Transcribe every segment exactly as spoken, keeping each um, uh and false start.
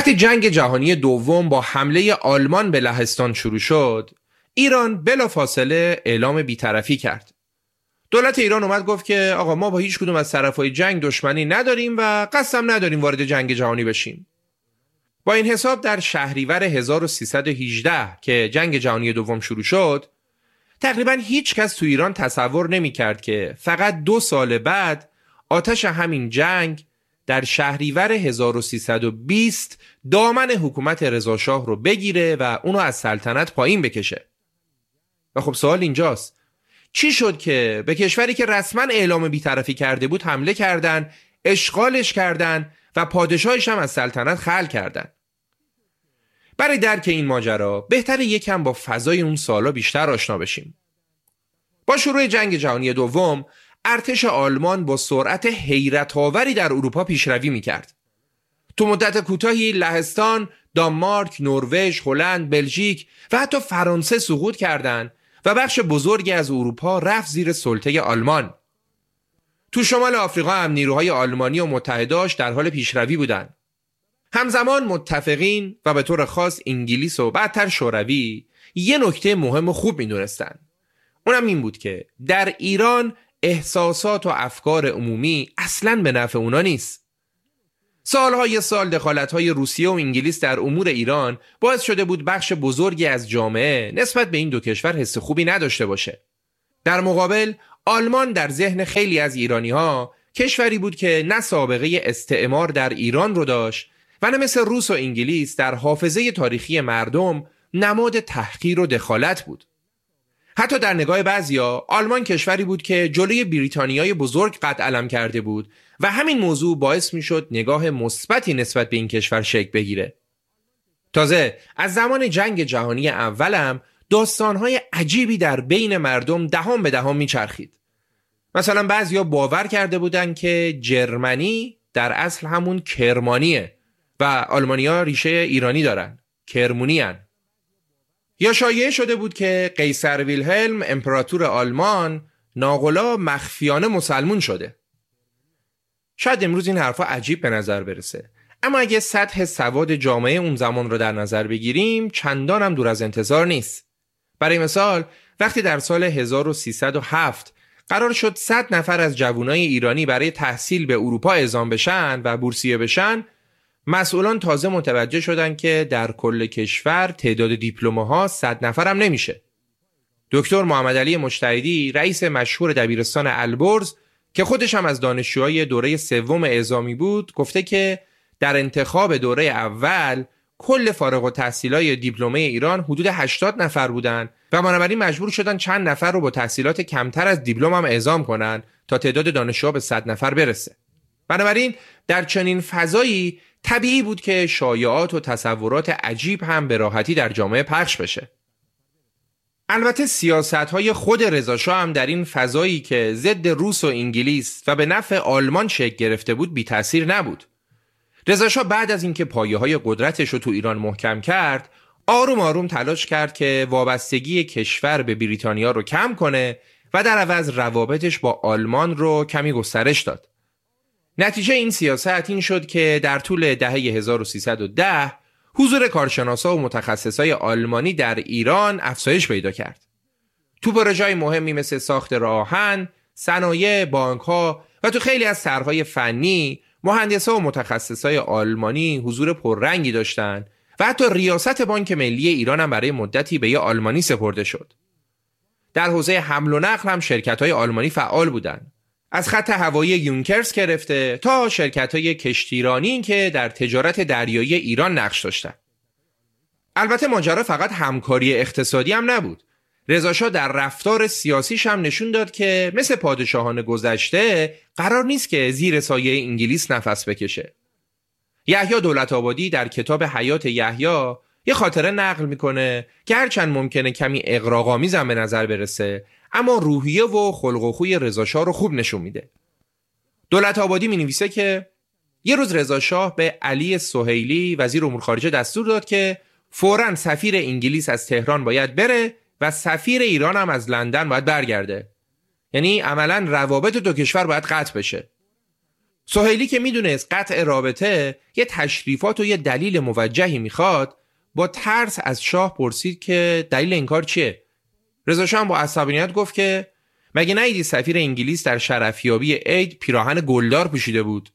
وقتی جنگ جهانی دوم با حمله آلمان به لهستان شروع شد، ایران بلافاصله اعلام بی‌طرفی کرد. دولت ایران اومد گفت که آقا ما با هیچ کدوم از طرفای جنگ دشمنی نداریم و قصدم نداریم وارد جنگ جهانی بشیم. با این حساب در شهریور هزار و سیصد و هجده که جنگ جهانی دوم شروع شد، تقریبا هیچ کس تو ایران تصور نمی کرد که فقط دو سال بعد آتش همین جنگ در شهریور هزار و سیصد و بیست دامن حکومت رضا شاه رو بگیره و اونو از سلطنت پایین بکشه. و خب سوال اینجاست، چی شد که به کشوری که رسما اعلام بی‌طرفی کرده بود حمله کردن، اشغالش کردن و پادشاهش هم از سلطنت خلع کردن؟ برای درک این ماجرا بهتره یکم با فضای اون سالا بیشتر آشنا بشیم. با شروع جنگ جهانی دوم، ارتش آلمان با سرعت حیرت‌آوری در اروپا پیشروی می‌کرد. تو مدت کوتاهی لهستان، دانمارک، نروژ، هلند، بلژیک و حتی فرانسه سقوط کردند و بخش بزرگی از اروپا رفت زیر سلطه آلمان. تو شمال آفریقا هم نیروهای آلمانی و متحداش در حال پیشروی بودند. همزمان متفقین و به طور خاص انگلیس و بعدتر شوروی یه نکته مهم و خوب می‌دونستن. اونم این بود که در ایران احساسات و افکار عمومی اصلاً به نفع اونا نیست. سالهای سال دخالت‌های روسیه و انگلیس در امور ایران باعث شده بود بخش بزرگی از جامعه نسبت به این دو کشور حس خوبی نداشته باشه. در مقابل آلمان در ذهن خیلی از ایرانی‌ها کشوری بود که نه سابقه استعمار در ایران رو داشت و نه مثل روس و انگلیس در حافظه تاریخی مردم نماد تحقیر و دخالت بود. حتی در نگاه بعضیا آلمان کشوری بود که جلوی بریتانیای بزرگ قد علم کرده بود و همین موضوع باعث می شد نگاه مثبتی نسبت به این کشور شکل بگیره. تازه از زمان جنگ جهانی اولم داستانهای عجیبی در بین مردم دهان به دهان می چرخید. مثلا بعضیا باور کرده بودن که جرمنی در اصل همون کرمانیه و آلمانیا ریشه ایرانی دارن، کرمونی هن. یا شایعه شده بود که قیصر ویلهلم امپراتور آلمان ناقلا مخفیانه مسلمون شده. شاید امروز این حرفا عجیب به نظر برسه، اما اگه سطح سواد جامعه اون زمان رو در نظر بگیریم چندان هم دور از انتظار نیست. برای مثال وقتی در سال هزار و سیصد و هفت قرار شد صد نفر از جوانای ایرانی برای تحصیل به اروپا اعزام بشن و بورسیه بشن، مسئولان تازه متوجه شدن که در کل کشور تعداد دیپلم‌ها صد نفر هم نمیشه. دکتر محمد علی مجتهدی رئیس مشهور دبیرستان البرز که خودش هم از دانشجوهای دوره سوم اعزامی بود گفته که در انتخاب دوره اول کل فارغ التحصیلای دیپلمه ایران حدود هشتاد نفر بودن و بنابراین مجبور شدن چند نفر رو با تحصیلات کمتر از دیپلم هم اعزام کنن تا تعداد دانشجوها به صد نفر برسه. بنابراین در چنین فضایی طبیعی بود که شایعات و تصورات عجیب هم به راحتی در جامعه پخش بشه. البته سیاست‌های خود رضا شاه هم در این فضایی که ضد روس و انگلیس و به نفع آلمان شکل گرفته بود بی تأثیر نبود. رضا شاه بعد از اینکه پایه‌های قدرتش رو تو ایران محکم کرد، آروم آروم تلاش کرد که وابستگی کشور به بریتانیا رو کم کنه و در عوض روابطش با آلمان رو کمی گسترش داد. نتیجه این سیاست این شد که در طول دهه هزار و سیصد و ده حضور کارشناسا و متخصصای آلمانی در ایران افزایش پیدا کرد. تو پروژه‌های مهمی مثل ساخت راه آهن، صنایع، بانک‌ها و تو خیلی از طرح‌های فنی مهندسا و متخصصای آلمانی حضور پررنگی داشتند و حتی ریاست بانک ملی ایران هم برای مدتی به یه آلمانی سپرده شد. در حوزه حمل و نقل هم شرکت‌های آلمانی فعال بودند. از خط هوایی یونکرس گرفته تا شرکت‌های کشتیرانی که در تجارت دریایی ایران نقش داشتند. البته ماجرا فقط همکاری اقتصادی هم نبود. رضا شاه در رفتار سیاسیش هم نشون داد که مثل پادشاهان گذشته قرار نیست که زیر سایه انگلیس نفس بکشه. یحیی دولت‌آبادی در کتاب حیات یحیی یه خاطره نقل میکنه که هرچند ممکنه کمی اغراق‌آمیز هم به نظر برسه، اما روحیه و خلق و خوی رضا شاه رو خوب نشون میده. دولت‌آبادی می‌نویسه که یه روز رضا شاه به علی سهیلی وزیر امور خارجه دستور داد که فوراً سفیر انگلیس از تهران باید بره و سفیر ایران هم از لندن باید برگرده. یعنی عملاً روابط دو کشور باید قطع بشه. سهیلی که میدونست قطع رابطه یه تشریفات و یه دلیل موجهی میخواد، با ترس از شاه پرسید که دلیل این کار چیه؟ رضا شاه با عصبانیت گفت که مگه ندیدی سفیر انگلیس در شرفیابی عید پیراهن گلدار پوشیده بود؟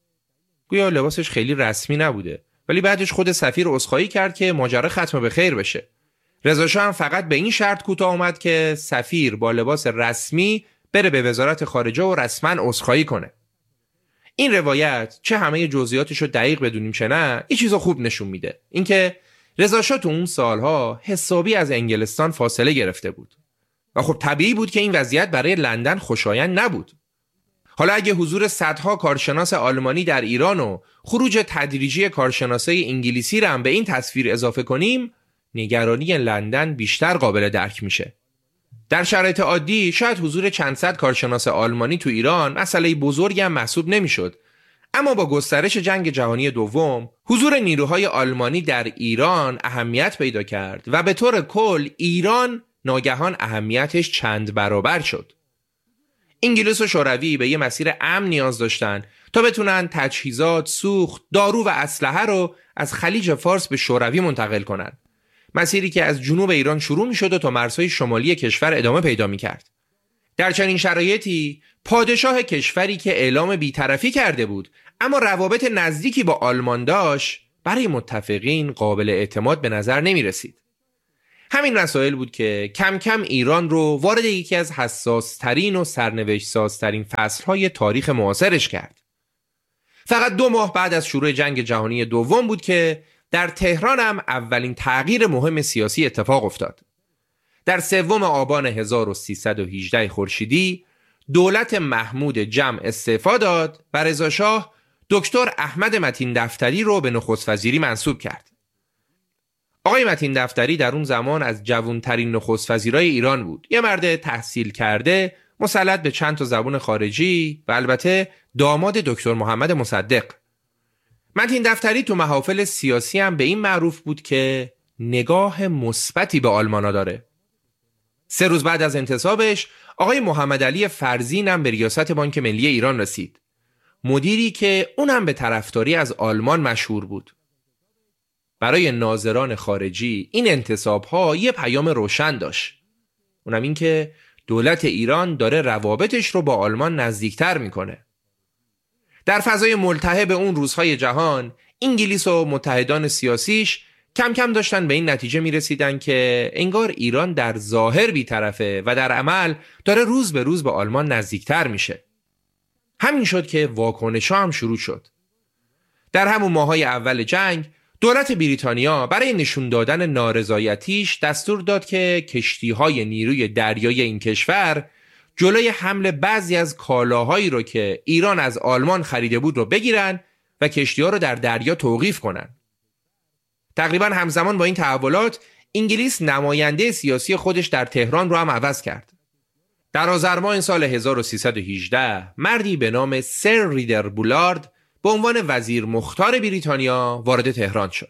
گویا لباسش خیلی رسمی نبوده، ولی بعدش خود سفیر عذرخواهی کرد که ماجرا ختم به خیر بشه. رضا شاه هم فقط به این شرط کوتاه اومد که سفیر با لباس رسمی بره به وزارت خارجه و رسما عذرخواهی کنه. این روایت چه همه جزئیاتش رو دقیق بدونیم چه نه، یه چیز خوب نشون میده، اینکه رضا شاه تو اون سالها حسابی از انگلستان فاصله گرفته بود و خب طبیعی بود که این وضعیت برای لندن خوشایند نبود. حالا اگه حضور صدها کارشناس آلمانی در ایران و خروج تدریجی کارشناسای انگلیسی رو هم به این تصویر اضافه کنیم، نگرانی لندن بیشتر قابل درک میشه. در شرایط عادی شاید حضور چند صد کارشناس آلمانی تو ایران مسئله بزرگی هم محسوب نمیشد، اما با گسترش جنگ جهانی دوم حضور نیروهای آلمانی در ایران اهمیت پیدا کرد و به طور کل ایران ناگهان اهمیتش چند برابر شد. انگلیس و شوروی به یه مسیر امن نیاز داشتن تا بتونن تجهیزات، سوخت، دارو و اسلحه رو از خلیج فارس به شوروی منتقل کنن. مسیری که از جنوب ایران شروع می‌شد و تا مرزهای شمالی کشور ادامه پیدا می‌کرد. در چنین شرایطی پادشاه کشوری که اعلام بی‌طرفی کرده بود اما روابط نزدیکی با آلمان داشت، برای متفقین قابل اعتماد به نظر نمی‌رسید. همین مسائل بود که کم کم ایران رو وارد یکی از حساس‌ترین و سرنوشت‌سازترین فصل‌های تاریخ معاصرش کرد. فقط دو ماه بعد از شروع جنگ جهانی دوم بود که در تهران هم اولین تغییر مهم سیاسی اتفاق افتاد. در سوم آبان هزار و سیصد و هجده خورشیدی دولت محمود جمع استعفا داد و رضا شاه دکتر احمد متین دفتری رو به نخست وزیری منصوب کرد. آقای متین دفتری در اون زمان از جوانترین نخست وزیرای ایران بود. یه مرد تحصیل کرده، مسلط به چند تا زبان خارجی و البته داماد دکتر محمد مصدق. متین دفتری تو محافل سیاسی هم به این معروف بود که نگاه مثبتی به آلمانا داره. سه روز بعد از انتصابش آقای محمد علی فرزین هم به ریاست بانک ملی ایران رسید. مدیری که اونم به طرفداری از آلمان مشهور بود. برای ناظران خارجی این انتصاب‌ها یه پیام روشن داشت. اونم این که دولت ایران داره روابطش رو با آلمان نزدیکتر میکنه. در فضای ملتهب اون روزهای جهان، انگلیس و متحدان سیاسیش کم کم داشتن به این نتیجه میرسیدن که انگار ایران در ظاهر بی‌طرفه و در عمل داره روز به روز به آلمان نزدیکتر میشه. همین شد که واکنش‌ها هم شروع شد. در همون ماهای اول جنگ دولت بریتانیا برای نشون دادن نارضایتیش دستور داد که کشتی‌های نیروی دریایی این کشور جلوی حمل بعضی از کالاهایی رو که ایران از آلمان خریده بود رو بگیرن و کشتی‌ها رو در دریا توقیف کنن. تقریباً همزمان با این تحولات انگلیس نماینده سیاسی خودش در تهران رو هم عوض کرد. در آذر ماه سال هزار و سیصد و هجده مردی به نام سر ریدر بولارد به عنوان وزیر مختار بریتانیا وارد تهران شد.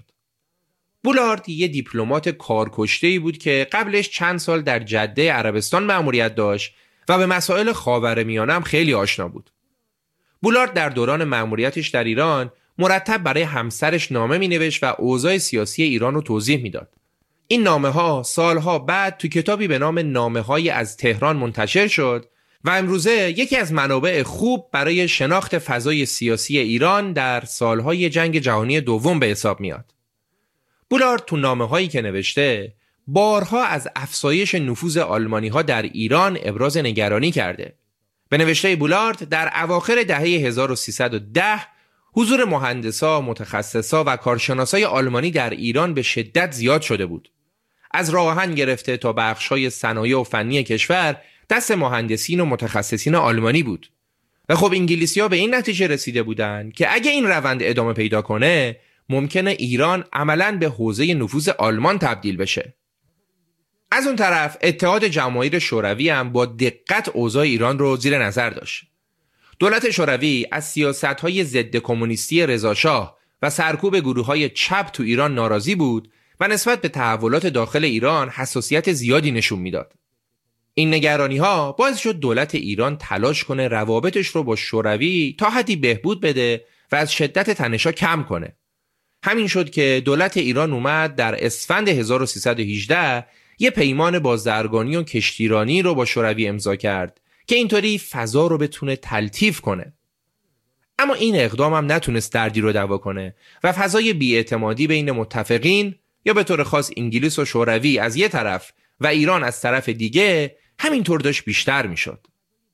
بولارد یه دیپلمات کارکشته‌ای بود که قبلش چند سال در جده عربستان مأموریت داشت و به مسائل خاورمیانه هم خیلی آشنا بود. بولارد در دوران مأموریتش در ایران مرتب برای همسرش نامه می‌نوشت و اوضاع سیاسی ایران رو توضیح میداد. این نامه‌ها سالها بعد تو کتابی به نام نامه‌های از تهران منتشر شد و امروزه یکی از منابع خوب برای شناخت فضای سیاسی ایران در سالهای جنگ جهانی دوم به حساب میاد. بولارد تو نامه‌هایی که نوشته بارها از افزایش نفوذ آلمانی‌ها در ایران ابراز نگرانی کرده. به نوشته بولارد در اواخر دهه هزار و سیصد و ده حضور مهندسا، متخصصا و کارشناسای آلمانی در ایران به شدت زیاد شده بود. از راه آهن گرفته تا بخش‌های صنایع و فنی کشور دست مهندسین و متخصصین آلمانی بود. و خب انگلیسی‌ها به این نتیجه رسیده بودند که اگه این روند ادامه پیدا کنه ممکنه ایران عملاً به حوزه نفوذ آلمان تبدیل بشه. از اون طرف اتحاد جماهیر شوروی هم با دقت اوضاع ایران رو زیر نظر داشت. دولت شوروی از سیاست‌های ضد کمونیستی رضا شاه و سرکوب گروه‌های چپ تو ایران ناراضی بود و نسبت به تحولات داخل ایران حساسیت زیادی نشون میداد. این نگرانی ها باعث شد دولت ایران تلاش کنه روابطش رو با شوروی تا حدی بهبود بده و از شدت تنش‌ها کم کنه. همین شد که دولت ایران اومد در اسفند هزار و سیصد و هجده یه پیمان بازرگانی و کشتیرانی رو با شوروی امضا کرد که اینطوری فضا رو بتونه تلطیف کنه. اما این اقدام هم نتونست دردی رو دوا کنه و فضای بی‌اعتمادی بین متفقین یا به طور خاص انگلیس و شوروی از یه طرف و ایران از طرف دیگه همینطور داشت بیشتر میشد.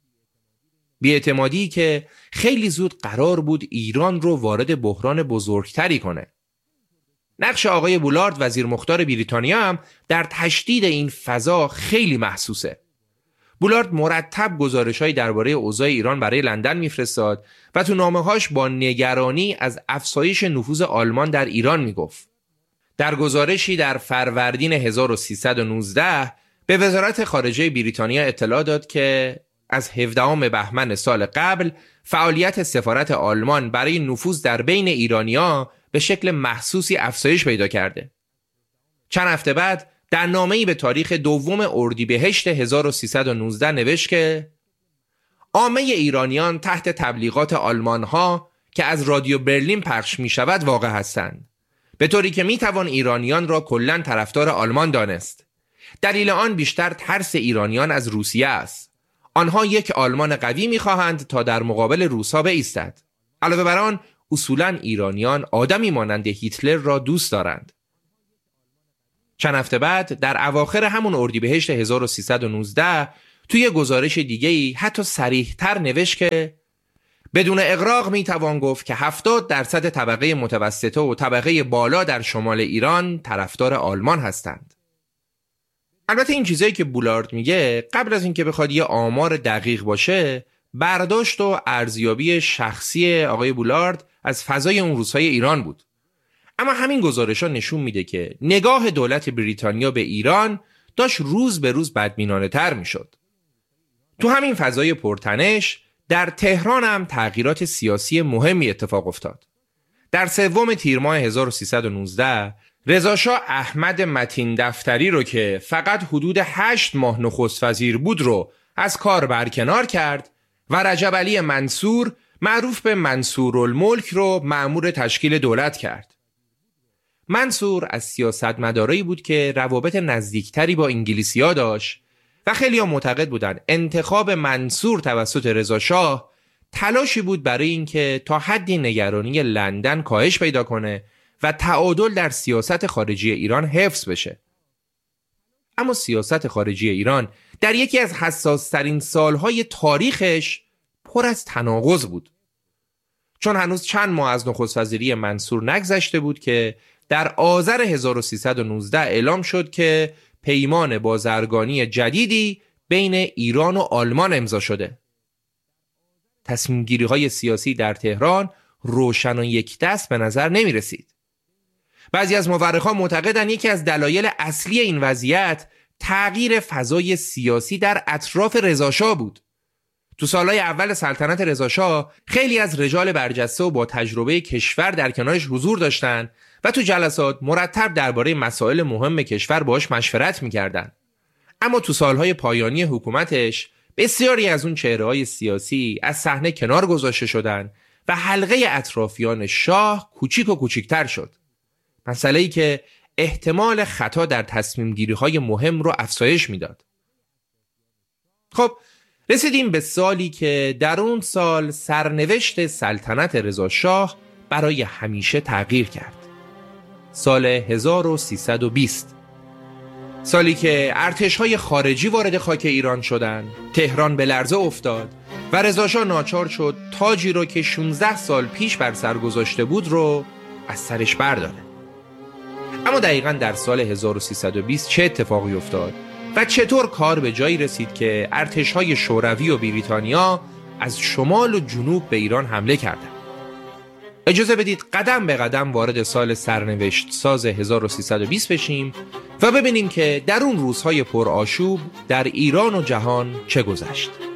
بی‌اعتمادی که خیلی زود قرار بود ایران رو وارد بحران بزرگتری کنه. نقش آقای بولارد وزیر مختار بریتانیا هم در تشدید این فضا خیلی محسوسه. بولارد مرتب گزارش‌های درباره اوضاع ایران برای لندن میفرستاد و تو نامه‌هاش با نگرانی از افزایش نفوذ آلمان در ایران میگفت. در گزارشی در فروردین هزار و سیصد و نوزده به وزارت خارجه بریتانیا اطلاع داد که از هفدهم بهمن سال قبل فعالیت سفارت آلمان برای نفوذ در بین ایرانی‌ها به شکل محسوسی افزایش پیدا کرده. چند هفته بعد در نامه‌ای به تاریخ دوم اردیبهشت هزار و سیصد و نوزده نوشت که عامه ایرانیان تحت تبلیغات آلمان‌ها که از رادیو برلین پخش می‌شود واقع هستند، به طوری که می‌توان ایرانیان را کلاً طرفدار آلمان دانست. دلیل آن بیشتر ترس ایرانیان از روسیه است. آنها یک آلمان قوی می‌خواهند تا در مقابل روس‌ها بایستد. علاوه بر آن اصولاً ایرانیان آدمی مانند هیتلر را دوست دارند. چند هفته بعد در اواخر همون اردیبهشت هزار و سیصد و نوزده توی گزارش دیگه‌ای حتی صریح‌تر نوشت که بدون اغراق میتوان گفت که هفتاد درصد طبقه متوسطه و طبقه بالا در شمال ایران طرفدار آلمان هستند. البته این چیزایی که بولارد میگه قبل از اینکه بخواد یه آمار دقیق باشه، برداشت و ارزیابی شخصی آقای بولارد از فضای اون روزهای ایران بود. اما همین گزارش‌ها نشون میده که نگاه دولت بریتانیا به ایران داشت روز به روز بدبینانه تر میشد. تو همین فضای پرتنش در تهران هم تغییرات سیاسی مهمی اتفاق افتاد. در سوم تیر ماه هزار و سیصد و نوزده رضاشاه احمد متین دفتری رو که فقط حدود هشت ماه نخست وزیر بود رو از کار برکنار کرد و رجب علی منصور معروف به منصورالملک رو مأمور تشکیل دولت کرد. منصور از سیاستمدارایی بود که روابط نزدیکتری با انگلیسی‌ها داشت و خیلی‌ها معتقد بودند انتخاب منصور توسط رضاشاه تلاشی بود برای اینکه تا حدی نگرانی لندن کاهش پیدا کنه و تعادل در سیاست خارجی ایران حفظ بشه. اما سیاست خارجی ایران در یکی از حساس‌ترین سالهای تاریخش پر از تناقض بود. چون هنوز چند ماه از نخست وزیری منصور نگذشته بود که در آذر هزار و سیصد و نوزده اعلام شد که پیمان بازرگانی جدیدی بین ایران و آلمان امضا شده. تصمیم گیری های سیاسی در تهران روشن و یک دست به نظر نمی رسید. بعضی از مورخان معتقدند یکی از دلایل اصلی این وضعیت تغییر فضای سیاسی در اطراف رضاشاه بود. تو سالهای اول سلطنت رضاشاه خیلی از رجال برجسته و با تجربه کشور در کنارش حضور داشتند و تو جلسات مرتب درباره مسائل مهم کشور باهاش مشورت می‌کردند. اما تو سالهای پایانی حکومتش بسیاری از اون چهره‌های سیاسی از صحنه کنار گذاشته شدند و حلقه اطرافیان شاه کوچیک و کوچیک‌تر شد. مسئله‌ای که احتمال خطا در تصمیم گیری‌های مهم رو افزایش میداد. خب رسیدیم به سالی که در اون سال سرنوشت سلطنت رضاشاه برای همیشه تغییر کرد. سال هزار و سیصد و بیست، سالی که ارتش‌های خارجی وارد خاک ایران شدند، تهران به لرزه افتاد و رضاشاه ناچار شد تاجی رو که شانزده سال پیش بر سر گذاشته بود رو از سرش برداره. اما دقیقاً در سال هزار و سیصد و بیست چه اتفاقی افتاد و چطور کار به جایی رسید که ارتش‌های شوروی و بریتانیا از شمال و جنوب به ایران حمله کردند؟ اجازه بدید قدم به قدم وارد سال سرنوشت ساز هزار و سیصد و بیست بشیم و ببینیم که در اون روزهای پرآشوب در ایران و جهان چه گذشت.